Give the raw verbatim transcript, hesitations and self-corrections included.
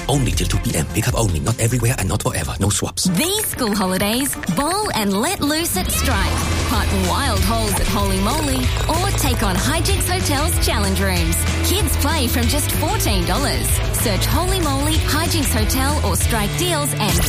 Only till two p.m. Pick up only. Not everywhere and not forever. No swaps. These school holidays, bowl and let loose at Strike. Putt wild holes at Holy Moly or take on Hijinks Hotel's challenge rooms. Kids play from just fourteen dollars. Search Holy Moly, Hijinks Hotel or Strike Deals and